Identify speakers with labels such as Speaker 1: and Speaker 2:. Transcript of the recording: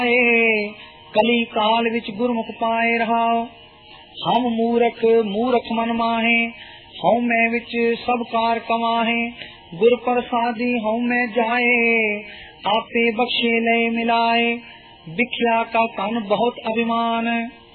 Speaker 1: कली काल विच गुरमुख पाए रहाओ। हम मूरख मूरख मन माहे, हऊ मैं विच सब कार कमाहे। गुर प्रसादी हऊ मैं जाए, आपे बख्शे लय मिलाए। बिख्या का तन बहुत अभिमान,